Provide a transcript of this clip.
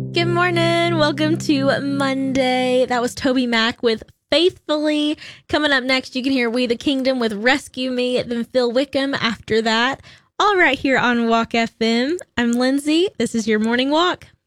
Good morning. Welcome to Monday. That was Toby Mac with Faithfully. Coming up next, you can hear We the Kingdom with Rescue Me, then Phil Wickham after that. All right here on Walk FM. I'm Lindsay. This is your morning walk.